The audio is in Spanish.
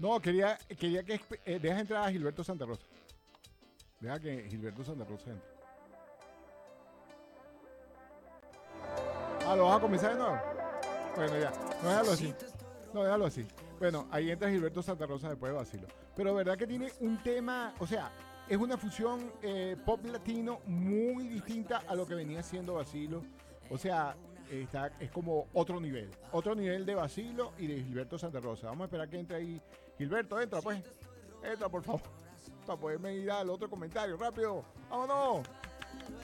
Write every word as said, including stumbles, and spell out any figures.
No, quería, quería que eh, deja entrar a Gilberto Santa Rosa. Deja que Gilberto Santa Rosa entre. Ah, ¿lo vas a comenzar de nuevo? Bueno, ya. No, déjalo así. No, déjalo así. Bueno, ahí entra Gilberto Santa Rosa después de Basilo. Pero verdad que tiene un tema, o sea, es una fusión eh, pop latino muy distinta a lo que venía siendo Basilo. O sea, está, es como otro nivel. Otro nivel de Basilo y de Gilberto Santa Rosa. Vamos a esperar que entre ahí. Gilberto, entra pues. Entra, por favor. Para poderme ir al otro comentario. Rápido. Vámonos.